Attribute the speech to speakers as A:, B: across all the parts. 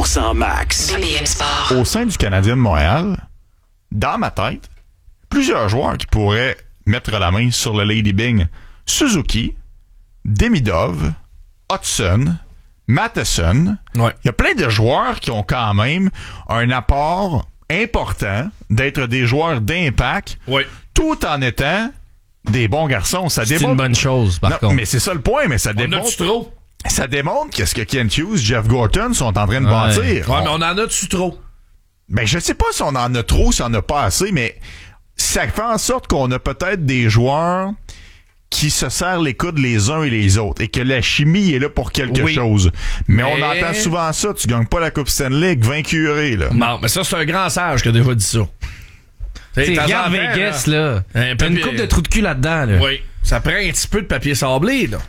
A: 100% max.
B: BPM Sport.
C: Au sein du Canadien de Montréal, dans ma tête, plusieurs joueurs qui pourraient mettre la main sur le Lady Byng. Suzuki, Demidov, Hudson, Matheson.
D: Ouais.
C: Il y a plein de joueurs qui ont quand même un apport important d'être des joueurs d'impact,
D: Oui.
C: tout en étant des bons garçons. Ça
E: C'est
C: démontre...
E: une bonne chose, par
C: Non,
E: contre.
C: mais c'est ça le point, mais ça
D: On a-tu
C: démontre...
D: trop?
C: Ça démontre qu'est-ce que Kent Hughes, Jeff Gorton sont en train de bâtir.
D: Ouais, mais on en a-tu trop?
C: Ben, je sais pas si on en a trop, si on en a pas assez, mais ça fait en sorte qu'on a peut-être des joueurs qui se serrent les coudes les uns et les autres et que la chimie est là pour quelque chose. Mais on entend souvent ça, tu gagnes pas la Coupe Stanley avec 20 curés, là.
D: Non, mais ça, c'est un grand sage qui a déjà dit ça.
E: Regarde Vegas, là. T'as une coupe de trous de cul là-dedans, là.
D: Oui. Ça prend un petit peu de papier sablé, là.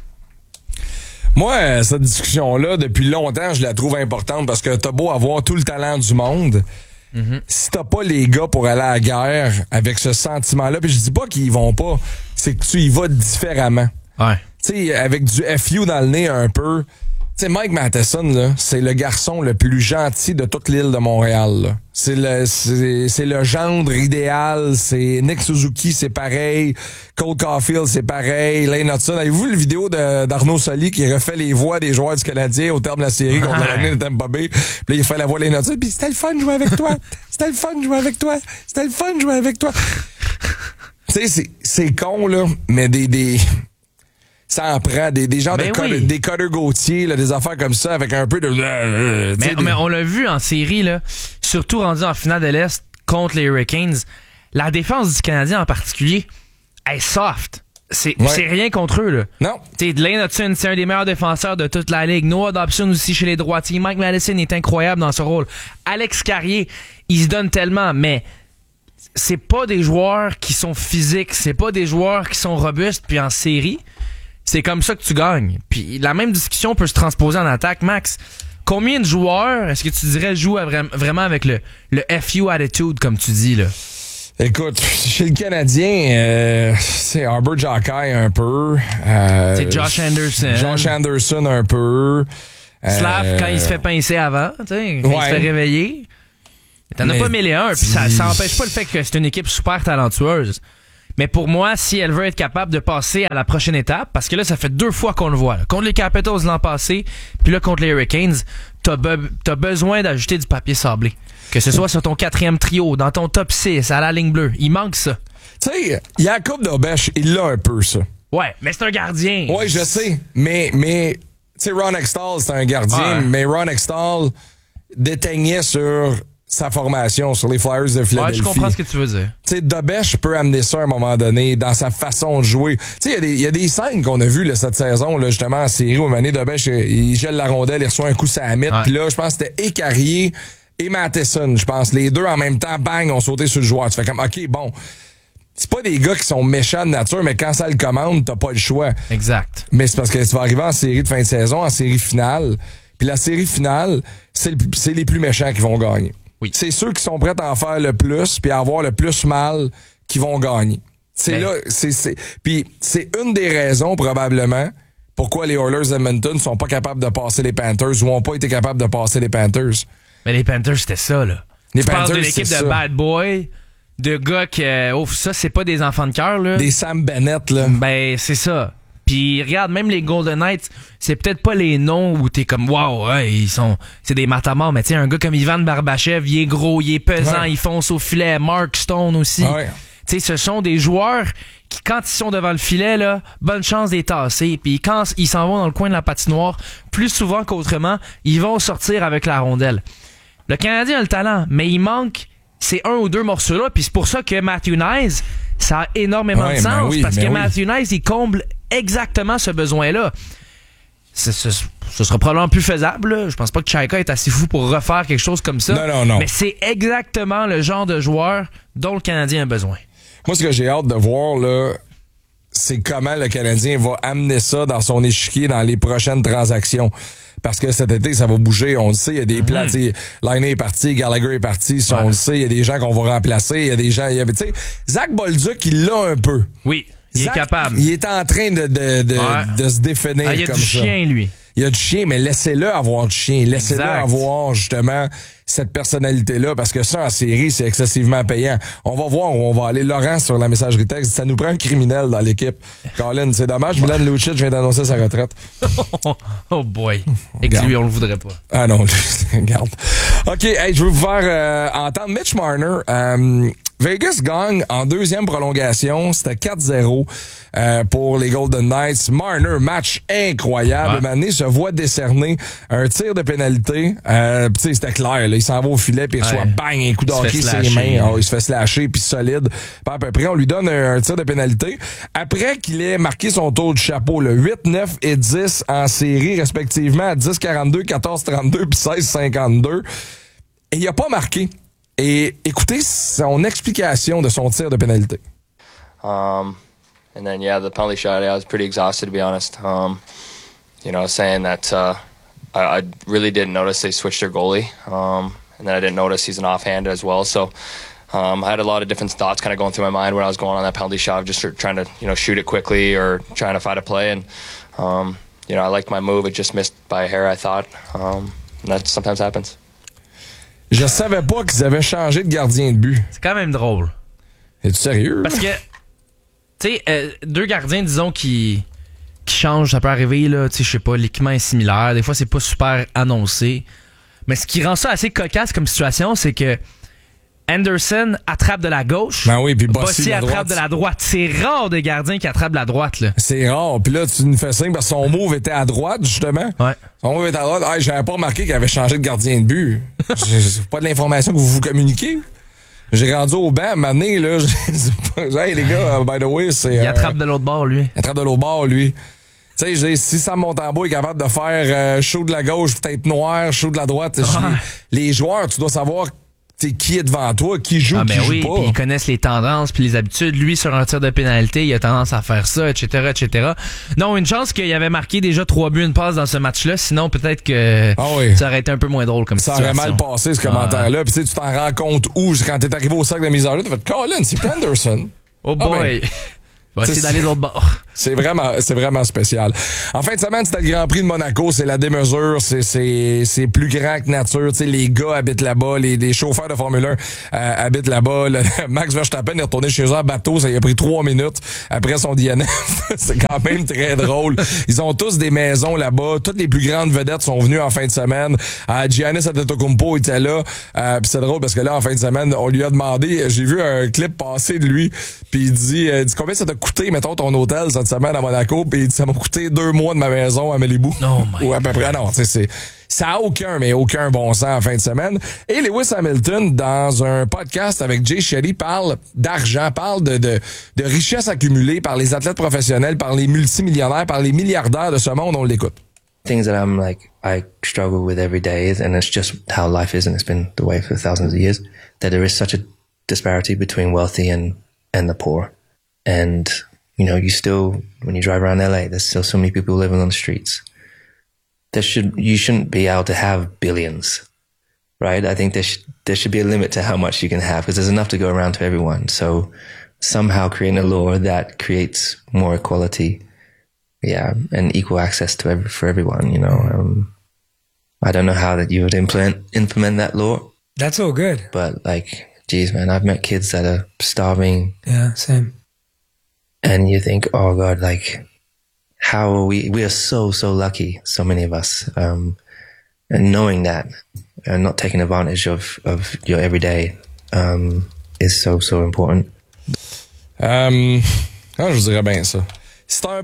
F: Moi, cette discussion-là, depuis longtemps, je la trouve importante parce que t'as beau avoir tout le talent du monde. Si t'as pas les gars pour aller à la guerre avec ce sentiment-là, puis je dis pas qu'ils y vont pas, c'est que tu y vas différemment.
E: Ouais.
F: Tu sais, avec du FU dans le nez un peu. Tu sais, Mike Matheson, là, c'est le garçon le plus gentil de toute l'île de Montréal, là. C'est le gendre idéal. C'est Nick Suzuki, c'est pareil. Cole Caulfield, c'est pareil. Lane Hudson. Avez-vous vu la vidéo d'Arnaud Soli qui refait les voix des joueurs du Canadien au terme de la série contre la de Tampa Bay? Puis là, il fait la voix de Lane Hudson. Puis c'était le fun de jouer avec toi. C'était le fun de jouer avec toi. C'était le fun de jouer avec toi. Tu sais, c'est con, là, mais ça en prend des gens
E: Ben
F: des Cutter Gauthier, là, des affaires comme ça avec un peu de
E: Mais on l'a vu en série, là, surtout rendu en finale de l'Est contre les Hurricanes. La défense du Canadien en particulier est soft. C'est rien contre eux, là.
F: Non.
E: T'sais, Lane Hudson, c'est un des meilleurs défenseurs de toute la ligue. Noah Dobson aussi chez les droitiers. Mike Matheson est incroyable dans ce rôle. Alex Carrier, il se donne tellement, mais c'est pas des joueurs qui sont physiques, c'est pas des joueurs qui sont robustes, puis en série, c'est comme ça que tu gagnes. Puis la même discussion peut se transposer en attaque. Max, combien de joueurs est-ce que tu dirais jouent vraiment avec le FU attitude, comme tu dis, là?
F: Écoute, chez le Canadien, c'est Arbor Jockey un peu.
E: C'est Josh Anderson.
F: Josh Anderson un peu.
E: Slav, quand il se fait pincer avant, tu sais, quand il se fait réveiller. T'en as pas 1001, puis ça empêche pas le fait que c'est une équipe super talentueuse. Mais pour moi, si elle veut être capable de passer à la prochaine étape, parce que là, ça fait 2 fois qu'on le voit. Là. Contre les Capitals l'an passé, puis là, contre les Hurricanes, t'as besoin d'ajouter du papier sablé. Que ce soit sur ton 4e trio, dans ton top 6, à la ligne bleue. Il manque ça.
F: Tu sais, Jacob Dobèche, il l'a un peu, ça.
E: Ouais, mais c'est un gardien.
F: Ouais, je sais. Mais tu sais, Ron Extall, c'est un gardien, mais Ron Extall déteignait sur sa formation, sur les Flyers de Philadelphie.
E: Ouais, je comprends ce que tu veux dire.
F: Tu sais, Dobèche peut amener ça à un moment donné dans sa façon de jouer. Tu sais, il y a des scènes qu'on a vues là, cette saison, là, justement, en série, où Mané Dobèche, il gèle la rondelle, il reçoit un coup sur la mythe, puis là, je pense que c'était et Carrier et Matheson, je pense. Les deux en même temps, bang, ont sauté sur le joueur. Tu fais comme, OK, bon, c'est pas des gars qui sont méchants de nature, mais quand ça le commande, t'as pas le choix.
E: Exact.
F: Mais c'est parce que tu vas arriver en série de fin de saison, en série finale, puis la série finale, c'est les plus méchants qui vont gagner. Oui. C'est ceux qui sont prêts à en faire le plus puis à avoir le plus mal qui vont gagner. Puis c'est une des raisons probablement pourquoi les Oilers d'Edmonton sont pas capables de passer les Panthers ou ont pas été capables de passer les Panthers.
E: Mais les Panthers, c'était ça, là.
F: Les
E: tu
F: Panthers,
E: parles de l'équipe de bad boy, de gars que, ça, c'est pas des enfants de cœur, là.
F: Des Sam Bennett, là.
E: Ben, c'est ça. Puis regarde, même les Golden Knights, c'est peut-être pas les noms où t'es comme wow, ouais, c'est des matamors, mais tu sais, un gars comme Ivan Barbachev, il est gros, il est pesant, il fonce au filet. Mark Stone aussi. Tu sais, ce sont des joueurs qui, quand ils sont devant le filet, là, bonne chance d'être tassés. Puis quand ils s'en vont dans le coin de la patinoire, plus souvent qu'autrement, ils vont sortir avec la rondelle. Le Canadien a le talent, mais il manque ces 1 ou 2 morceaux-là. Puis c'est pour ça que Matthew Knies, ça a énormément de sens. Parce que Matthew Knies, il comble exactement ce besoin-là. Ce sera probablement plus faisable, là. Je pense pas que Chaika est assez fou pour refaire quelque chose comme ça.
F: Non.
E: Mais c'est exactement le genre de joueur dont le Canadien a besoin.
F: Moi, ce que j'ai hâte de voir, là, c'est comment le Canadien va amener ça dans son échiquier dans les prochaines transactions. Parce que cet été, ça va bouger. On le sait, il y a des plans. Laine est parti, Gallagher est parti. On le sait, il y a des gens qu'on va remplacer. Il y a des gens... Tu sais, Zach Bolduc, il l'a un peu.
E: Oui. Il est capable.
F: Il est en train de se définir comme ça.
E: Il y a du chien, lui.
F: Il a du chien, mais laissez-le avoir du chien. Laissez-le
E: Exact.
F: avoir, justement, cette personnalité-là, parce que ça, en série, c'est excessivement payant. On va voir où on va aller. Laurent, sur la messagerie texte, ça nous prend un criminel dans l'équipe. Colin, c'est dommage. Milan Lucic vient d'annoncer sa retraite.
E: Oh boy. Et que lui, on le voudrait pas.
F: Ah non, regarde. OK, hey, je veux vous faire entendre Mitch Marner. Vegas gagne en deuxième prolongation. C'était 4-0 pour les Golden Knights. Marner, match incroyable.
E: Ouais.
F: Mané se voit décerner un tir de pénalité. C'était clair. Là, il s'en va au filet puis il reçoit bang, un coup de
E: Il se
F: hockey
E: fait
F: sur les
E: slasher.
F: mains. Oh, il se fait slasher puis solide. Puis à peu près, on lui donne un tir de pénalité. Après qu'il ait marqué son tour du chapeau, le 8, 9 et 10 en série, respectivement, à 10-42, 14-32 puis 16-52. Et il a pas marqué. Et écoutez son explication de son tir de pénalité.
A: And then, yeah, the penalty shot, I was pretty exhausted, to be honest. Saying that I really didn't notice they switched their goalie. And then I didn't notice he's an offhand as well. So I had a lot of different thoughts kind of going through my mind when I was going on that penalty shot, just trying to, shoot it quickly or trying to find a play. And, I liked my move. It just missed by a hair, I thought. And that sometimes happens.
F: Je savais pas qu'ils avaient changé de gardien de but.
E: C'est quand même drôle.
F: Es-tu sérieux?
E: Parce que, tu sais, deux gardiens, disons, qui changent, ça peut arriver, là, tu sais, je sais pas, l'équipement est similaire. Des fois, c'est pas super annoncé. Mais ce qui rend ça assez cocasse comme situation, c'est que Anderson attrape de la gauche.
F: Ben oui, puis
E: Bossy
F: Bossy
E: attrape de la droite. C'est rare des gardiens qui attrapent de la droite, là.
F: C'est rare. Puis là, tu nous fais signe parce que son move était à droite, justement.
E: Ouais.
F: Son move était à droite. Ah, j'avais pas remarqué qu'il avait changé de gardien de but. C'est pas de l'information que vous communiquez. J'ai rendu au banc, mané, là. Hey, les gars, by the way, c'est...
E: Il attrape de l'autre bord, lui.
F: Il attrape de l'autre bord, lui. Tu sais, si Sam Montembeault est capable de faire chaud de la gauche, tête noire, chaud de la droite, les joueurs, tu dois savoir qui est devant toi, qui joue, qui joue pas.
E: Puis ils connaissent les tendances puis les habitudes. Lui, sur un tir de pénalité, il a tendance à faire ça, etc., etc. Non, une chance qu'il avait marqué déjà 3 buts, une passe dans ce match-là. Sinon, peut-être que ça aurait été un peu moins drôle comme
F: ça
E: situation.
F: Ça aurait mal passé, ce commentaire-là. Puis tu t'en rends compte où, quand t'es arrivé au sac de mise en jeu, t'as fait « Colin, c'est Anderson. »
E: Oh boy! On va essayer d'aller de l'autre bord.
F: C'est vraiment spécial. En fin de semaine, c'était le Grand Prix de Monaco, c'est la démesure, c'est plus grand que nature. Tu sais, les gars habitent là-bas, les chauffeurs de Formule 1 habitent là-bas. Max Verstappen est retourné chez eux en bateau, ça lui a pris 3 minutes après son DNF. C'est quand même très drôle. Ils ont tous des maisons là-bas. Toutes les plus grandes vedettes sont venues en fin de semaine. Giannis Antetokounmpo était là. Puis c'est drôle parce que là, en fin de semaine, on lui a demandé, j'ai vu un clip passer de lui, puis il dit combien ça t'a coûté, mettons, ton hôtel cette semaine à Monaco, puis il dit ça m'a coûté 2 mois de ma maison à Malibu. Ou à peu près. Non, ça a aucun bon sens en fin de semaine. Et Lewis Hamilton, dans un podcast avec Jay Shetty, parle d'argent, parle de richesse accumulée par les athlètes professionnels, par les multimillionnaires, par les milliardaires de ce monde. On l'écoute.
B: Things that I struggle with every day, and it's just how life is, and it's been the way for thousands of years, that there is such a disparity between wealthy and the poor. And, you still, when you drive around LA, there's still so many people living on the streets. You shouldn't be able to have billions, right? I think there should be a limit to how much you can have, because there's enough to go around to everyone. So somehow creating a law that creates more equality, and equal access for everyone, I don't know how that you would implement that law.
G: That's all good.
B: But geez, man, I've met kids that are starving.
G: Yeah, same.
B: And you think, oh God, how are we are so lucky, so many of us. And knowing that and not taking advantage of your everyday, is so important.
F: Je vous dirais bien ça. C'est un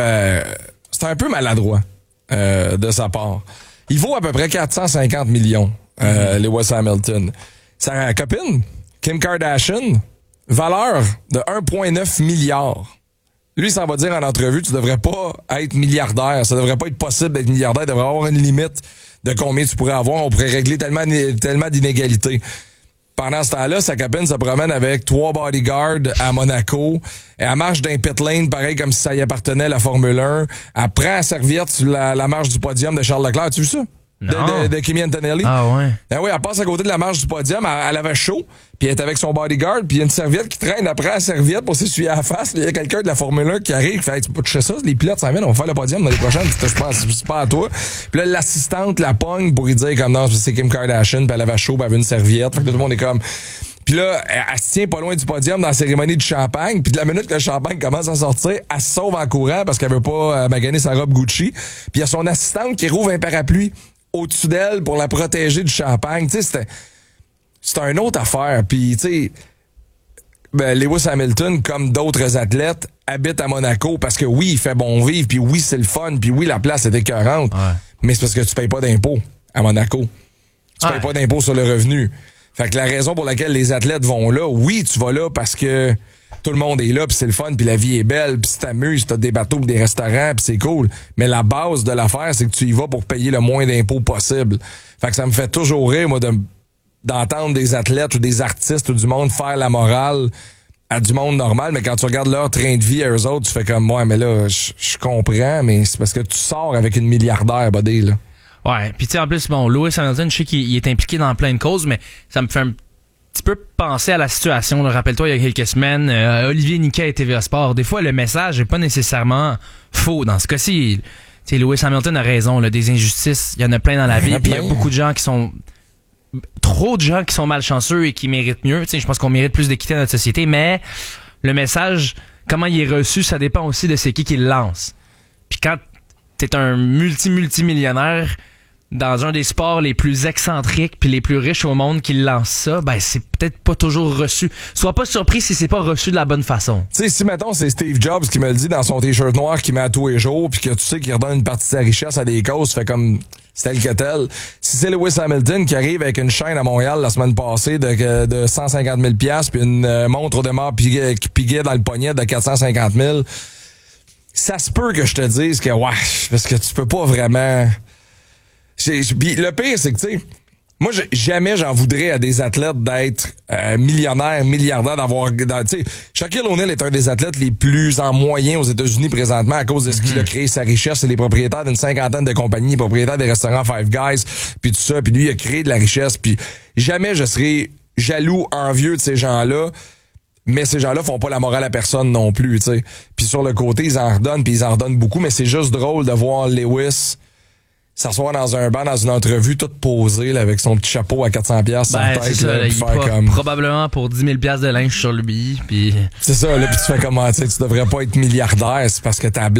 F: peu maladroit, de sa part. Il vaut à peu près 450 millions, Lewis Hamilton. Sa copine, Kim Kardashian, valeur de 1,9 milliard. Lui, ça va dire en entrevue, tu devrais pas être milliardaire. Ça devrait pas être possible d'être milliardaire. Il devrait avoir une limite de combien tu pourrais avoir. On pourrait régler tellement d'inégalités. Pendant ce temps-là, sa copine se promène avec 3 bodyguards à Monaco. Elle marche d'un pit lane, pareil comme si ça y appartenait à la Formule 1. Elle prend la serviette sur la marche du podium de Charles Leclerc. Tu as vu ça?
E: Non.
F: De Kimi Antonelli.
E: Ah ouais.
F: Ben oui, elle passe à côté de la marche du podium, elle avait chaud, puis elle est avec son bodyguard, puis il y a une serviette qui traîne après la serviette pour s'essuyer à la face. Il y a quelqu'un de la Formule 1 qui arrive, qui fait, tu peux toucher ça, les pilotes s'en viennent, on va faire le podium dans les prochaines, je pense, c'est pas à toi. Puis là, l'assistante la pogne pour lui dire comme non, c'est Kim Kardashian, puis elle avait chaud, puis elle avait une serviette. Fait que tout le monde est comme... Puis là, elle se tient pas loin du podium dans la cérémonie du champagne. Puis de la minute que le champagne commence à sortir, elle se sauve en courant parce qu'elle veut pas maganer sa robe Gucci. Puis il y a son assistante qui rouvre un parapluie au-dessus d'elle pour la protéger du champagne. Tu sais, c'était une autre affaire. Puis, tu sais, Lewis Hamilton, comme d'autres athlètes, habite à Monaco parce que oui, il fait bon vivre, puis oui, c'est le fun, puis oui, la place est écœurante. Ouais. Mais c'est parce que tu payes pas d'impôts à Monaco. Tu payes pas d'impôts sur le revenu. Fait que la raison pour laquelle les athlètes vont là, oui, tu vas là parce que tout le monde est là, puis c'est le fun, puis la vie est belle, puis tu t'amuses, t'as des bateaux, pis des restaurants, puis c'est cool. Mais la base de l'affaire, c'est que tu y vas pour payer le moins d'impôts possible. Fait que ça me fait toujours rire, moi, d'entendre des athlètes ou des artistes ou du monde faire la morale à du monde normal, mais quand tu regardes leur train de vie à eux autres, tu fais comme, ouais, mais là, je comprends, mais c'est parce que tu sors avec une milliardaire, buddy, là.
E: Ouais, puis tu sais, en plus, bon, Lewis Hamilton, je sais qu'il est impliqué dans plein de causes, mais ça me fait un petit peu penser à la situation. Là. Rappelle-toi, il y a quelques semaines, Olivier Niquet et TVA Sport. Des fois, le message est pas nécessairement faux. Dans ce cas-ci, tu sais, Lewis Hamilton a raison. Là, des injustices, il y en a plein dans la vie. Puis il y a beaucoup de gens qui sont... Trop de gens qui sont malchanceux et qui méritent mieux. Tu sais, je pense qu'on mérite plus d'équité dans notre société, mais le message, comment il est reçu, ça dépend aussi de c'est qui le lance. Puis quand t'es un multimillionnaire dans un des sports les plus excentriques puis les plus riches au monde qui lance ça, ben c'est peut-être pas toujours reçu. Sois pas surpris si c'est pas reçu de la bonne façon.
F: Tu sais, si mettons c'est Steve Jobs qui me le dit dans son t-shirt noir qu'il met à tous les jours puis que tu sais qu'il redonne une partie de sa richesse à des causes, fait comme c'est tel que tel. Si c'est Lewis Hamilton qui arrive avec une chaîne à Montréal la semaine passée de 150 000 $, puis une montre de mort piguet dans le poignet de 450 000, ça se peut que je te dise que ouais, parce que tu peux pas vraiment... Puis le pire, c'est que, tu sais, moi, jamais j'en voudrais à des athlètes d'être millionnaires, milliardaires, d'avoir... Tu sais, Shaquille O'Neal est un des athlètes les plus en moyen aux États-Unis présentement à cause de ce qu'il a créé, sa richesse. C'est les propriétaires d'une 50aine de compagnies, propriétaires des restaurants Five Guys, puis tout ça. Puis lui, il a créé de la richesse. Puis jamais je serais jaloux, envieux de ces gens-là. Mais ces gens-là font pas la morale à personne non plus, tu sais. Puis sur le côté, ils en redonnent, puis ils en redonnent beaucoup. Mais c'est juste drôle de voir Lewis s'asseoir dans un banc, dans une entrevue, toute posée, là, avec son petit chapeau à 400$ sur la tête.
E: C'est ça, là, il faire comme... probablinguement pour 10 000$ de linge sur lui. Puis...
F: C'est ça, là, puis tu fais comment, tu sais, tu devrais pas être milliardaire, c'est parce que t'as